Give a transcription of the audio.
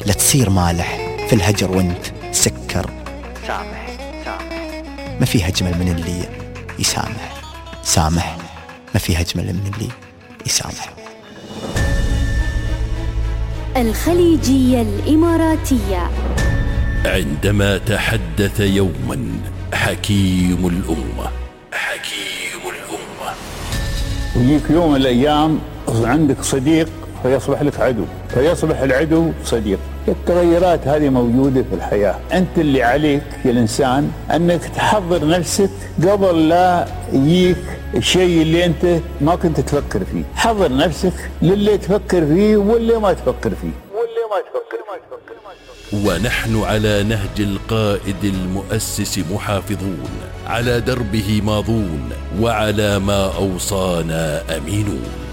لا تصير مالح في الهجر وانت سكر. سامح ما في أجمل من اللي يسامح. سامح ما في أجمل من اللي يسامح. الخليجية الإماراتية. عندما تحدث يوما حكيم الأمة ويجيك يوم من الأيام عندك صديق فيصبح لك عدو، فيصبح العدو صديق. التغيرات هذه موجودة في الحياة. أنت اللي عليك يا الإنسان أنك تحضر نفسك قبل لا يجيك الشيء اللي أنت ما كنت تفكر فيه. حضر نفسك للي تفكر فيه واللي ما تفكر فيه. ونحن على نهج القائد المؤسس محافظون، على دربه ماضون، وعلى ما أوصانا أمينون.